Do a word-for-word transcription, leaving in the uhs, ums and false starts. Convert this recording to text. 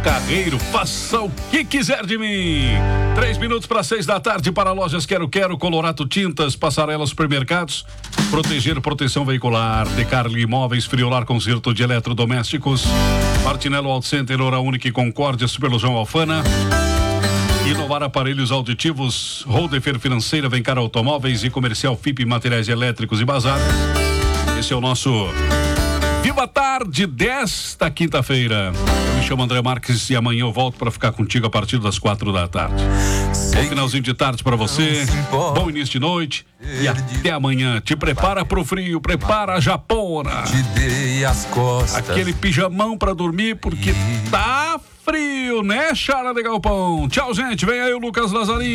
Carreiro, faça o que quiser de mim. Três minutos para seis da tarde para lojas Quero Quero, Colorato Tintas, Passarela Supermercados, Proteger Proteção Veicular, Decarli Imóveis, Friolar Concerto de Eletrodomésticos, Martinello Auto Center, Hora Única e Concórdia, Superlojão Alfana, Inovar Aparelhos Auditivos, Holdefer Financeira, Vencar Automóveis e Comercial F I P Materiais Elétricos e Bazar. Esse é o nosso Viva Tarde desta quinta-feira. Eu me chamo André Marques e amanhã eu volto para ficar contigo a partir das quatro da tarde. Bom finalzinho de tarde para você, bom início de noite e até amanhã. Te prepara pro frio, prepara a japona. Aquele pijamão para dormir porque tá frio, né, Chara de Galpão? Tchau, gente. Vem aí o Lucas Lazarinho.